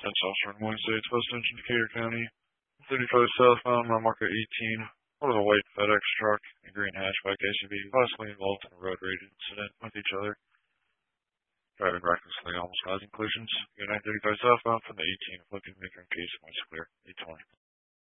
10 South Wednesday, it's West Engine, Decatur County. 35 southbound, mile marker 18. What is a white FedEx truck and green hatchback SUV possibly involved in a road rage incident with each other? Driving recklessly, almost causing collisions. Unit 935 southbound from the 18, looking to make your case, points clear. 820.